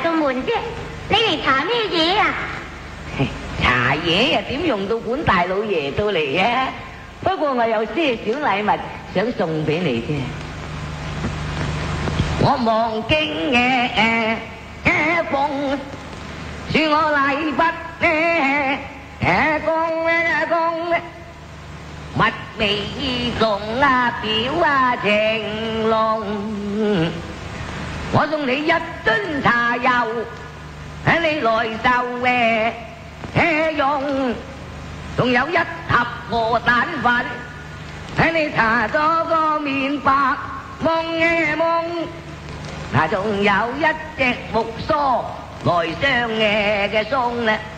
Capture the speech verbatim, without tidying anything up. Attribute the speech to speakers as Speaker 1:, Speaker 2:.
Speaker 1: 到門啫，你嚟查咩嘢啊？
Speaker 2: 查嘢啊，點用到管大老爺到嚟啊？不過我有些小禮物想送俾你啫。我望經嘅誒風，恕我禮不呢誒公咧公咧，物味濃啊表啊情濃。我送你一樽茶油，喺你來受誒用，仲有一盒和蛋粉，喺你搽咗個面白蒙嘅蒙。嗱，仲有一隻木梳來相嘅嘅鬆咧。